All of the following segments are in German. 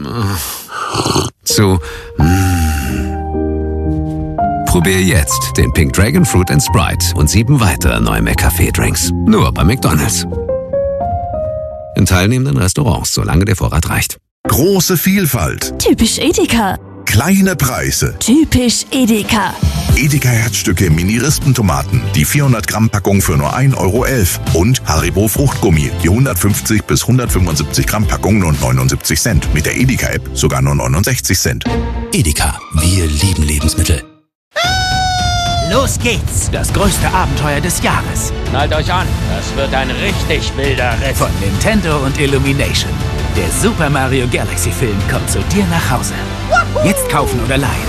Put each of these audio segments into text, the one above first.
zu Probier jetzt den Pink Dragon Fruit & Sprite und 7 weitere neue McCafé-Drinks. Nur bei McDonald's. In teilnehmenden Restaurants, solange der Vorrat reicht. Große Vielfalt. Typisch Edeka. Kleine Preise. Typisch Edeka. Edeka Herzstücke Mini-Rispentomaten, die 400-Gramm-Packung für nur 1,11 € und Haribo Fruchtgummi, die 150 bis 175 Gramm Packung nur 79 Cent. Mit der Edeka-App sogar nur 69 Cent. Edeka, wir lieben Lebensmittel. Los geht's! Das größte Abenteuer des Jahres. Schnallt euch an, das wird ein richtig wilder Ritt. Von Nintendo und Illumination. Der Super Mario Galaxy Film kommt zu dir nach Hause. Jetzt kaufen oder leihen.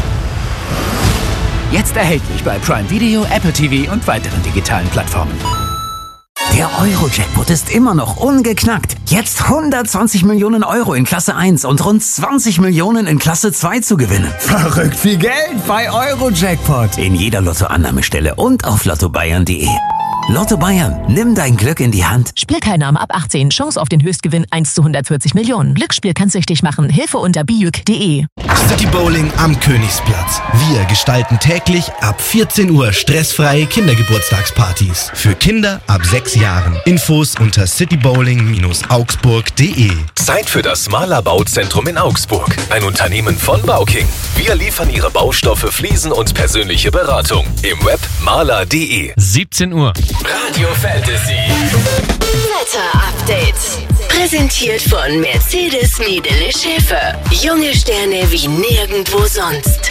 Jetzt erhältlich bei Prime Video, Apple TV und weiteren digitalen Plattformen. Der Euro-Jackpot ist immer noch ungeknackt. Jetzt 120 Millionen Euro in Klasse 1 und rund 20 Millionen in Klasse 2 zu gewinnen. Verrückt viel Geld bei Euro-Jackpot. In jeder Lottoannahmestelle und auf lottobayern.de. Lotto Bayern, nimm dein Glück in die Hand. Spielteilnahme ab 18. Chance auf den Höchstgewinn 1 zu 140 Millionen. Glücksspiel kann süchtig machen. Hilfe unter biuk.de. City Bowling am Königsplatz. Wir gestalten täglich ab 14 Uhr stressfreie Kindergeburtstagspartys. Für Kinder ab 6 Jahren. Infos unter citybowling-augsburg.de. Zeit für das Maler Bauzentrum in Augsburg. Ein Unternehmen von Bauking. Wir liefern Ihre Baustoffe, Fliesen und persönliche Beratung. Im Web maler.de. 17 Uhr. Radio Fantasy. Wetter-Update. Präsentiert von Mercedes Medele Schäfer. Junge Sterne wie nirgendwo sonst.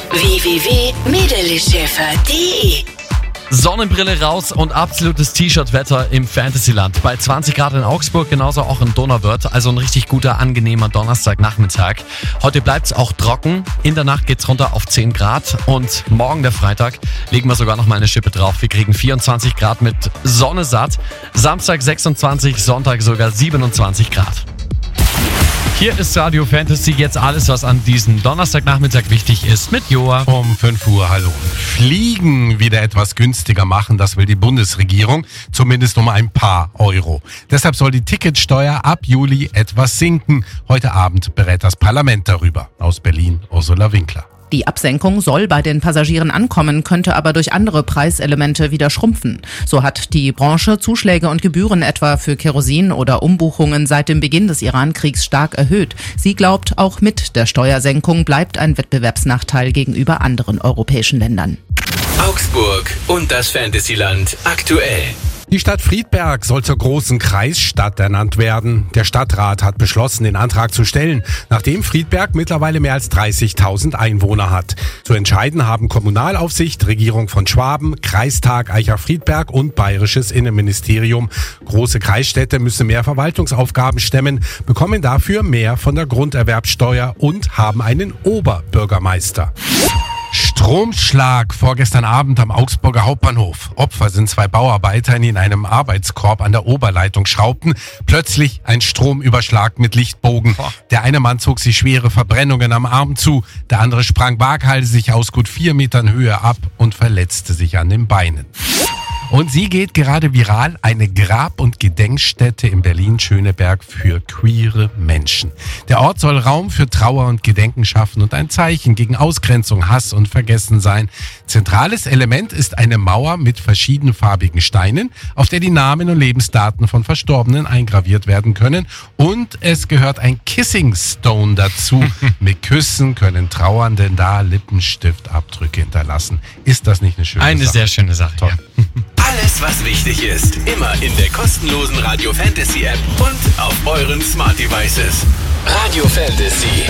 www.medeleschäfer.de. Sonnenbrille raus und absolutes T-Shirt-Wetter im Fantasyland. Bei 20 Grad in Augsburg, genauso auch in Donauwörth. Also ein richtig guter, angenehmer Donnerstagnachmittag. Heute bleibt es auch trocken. In der Nacht geht's runter auf 10 Grad. Und morgen, der Freitag, legen wir sogar noch mal eine Schippe drauf. Wir kriegen 24 Grad mit Sonne satt. Samstag 26, Sonntag sogar 27 Grad. Hier ist Radio Fantasy, jetzt alles, was an diesem Donnerstagnachmittag wichtig ist, mit Joa. Um 5 Uhr, hallo. Fliegen wieder etwas günstiger machen, das will die Bundesregierung, zumindest um ein paar Euro. Deshalb soll die Ticketsteuer ab Juli etwas sinken. Heute Abend berät das Parlament darüber. Aus Berlin, Ursula Winkler. Die Absenkung soll bei den Passagieren ankommen, könnte aber durch andere Preiselemente wieder schrumpfen. So hat die Branche Zuschläge und Gebühren etwa für Kerosin oder Umbuchungen seit dem Beginn des Iran-Kriegs stark erhöht. Sie glaubt, auch mit der Steuersenkung bleibt ein Wettbewerbsnachteil gegenüber anderen europäischen Ländern. Augsburg und das Fantasyland aktuell. Die Stadt Friedberg soll zur großen Kreisstadt ernannt werden. Der Stadtrat hat beschlossen, den Antrag zu stellen, nachdem Friedberg mittlerweile mehr als 30.000 Einwohner hat. Zu entscheiden haben Kommunalaufsicht, Regierung von Schwaben, Kreistag Eicher-Friedberg und Bayerisches Innenministerium. Große Kreisstädte müssen mehr Verwaltungsaufgaben stemmen, bekommen dafür mehr von der Grunderwerbsteuer und haben einen Oberbürgermeister. Stromschlag vorgestern Abend am Augsburger Hauptbahnhof. Opfer sind 2 Bauarbeiter, die in einem Arbeitskorb an der Oberleitung schraubten. Plötzlich ein Stromüberschlag mit Lichtbogen. Der eine Mann zog sich schwere Verbrennungen am Arm zu. Der andere sprang waghalsig aus gut 4 Metern Höhe ab und verletzte sich an den Beinen. Und sie geht gerade viral, eine Grab- und Gedenkstätte in Berlin-Schöneberg für queere Menschen. Der Ort soll Raum für Trauer und Gedenken schaffen und ein Zeichen gegen Ausgrenzung, Hass und Vergessensein. Zentrales Element ist eine Mauer mit verschiedenfarbigen Steinen, auf der die Namen und Lebensdaten von Verstorbenen eingraviert werden können. Und es gehört ein Kissing Stone dazu. Mit Küssen können Trauernden da Lippenstiftabdrücke hinterlassen. Ist das nicht eine schöne Sache? Eine sehr schöne Sache, toll. Ja. Alles, was wichtig ist, immer in der kostenlosen Radio Fantasy App und auf euren Smart Devices. Radio Fantasy.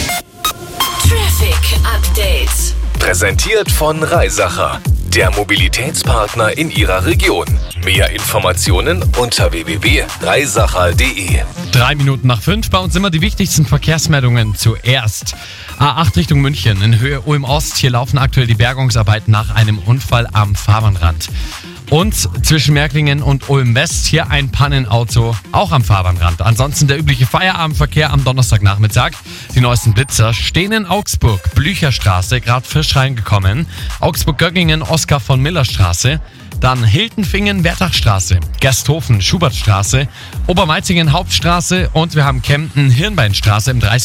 Traffic Update. Präsentiert von Reisacher, der Mobilitätspartner in Ihrer Region. Mehr Informationen unter www.reisacher.de. 3 Minuten nach 5, bei uns immer die wichtigsten Verkehrsmeldungen zuerst. A8 Richtung München in Höhe Ulm Ost. Hier laufen aktuell die Bergungsarbeiten nach einem Unfall am Fahrbahnrand. Und zwischen Märklingen und Ulm West hier ein Pannenauto, auch am Fahrbahnrand. Ansonsten der übliche Feierabendverkehr am Donnerstagnachmittag. Die neuesten Blitzer stehen in Augsburg, Blücherstraße, gerade frisch reingekommen. Augsburg-Göggingen, Oskar von Miller Straße. Dann Hiltenfingen, Wertachstraße, Gersthofen, Schubertstraße, Obermeizingen, Hauptstraße und wir haben Kempten, Hirnbeinstraße im 30.